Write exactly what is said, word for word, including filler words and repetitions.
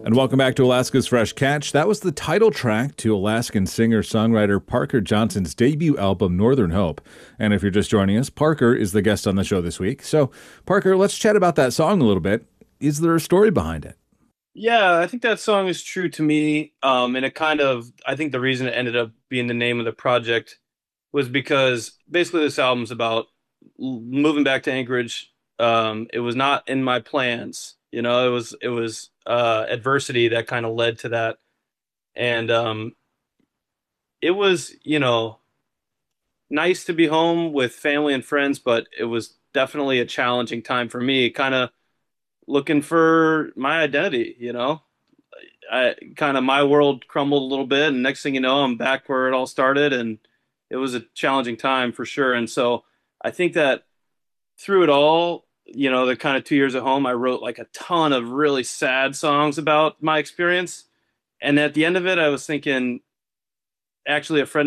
And welcome back to Alaska's Fresh Catch. That was the title track to Alaskan singer-songwriter Parker Johnson's debut album, Northern Hope. And if you're just joining us, Parker is the guest on the show this week. So, Parker, let's chat about that song a little bit. Is there a story behind it? Yeah, I think that song is true to me. Um, and it kind of, I think the reason it ended up being the name of the project was because basically this album's about l- moving back to Anchorage. Um, it was not in my plans, you know, it was, it was, uh, adversity that kind of led to that. And, um, it was, you know, nice to be home with family and friends, but it was definitely a challenging time for me, kind of looking for my identity, you know. I kind of my world crumbled a little bit, and next thing you know, I'm back where it all started, and it was a challenging time for sure. And so I think that through it all, you know, the kind of two years at home, I wrote like a ton of really sad songs about my experience. And at the end of it, I was thinking, actually, a friend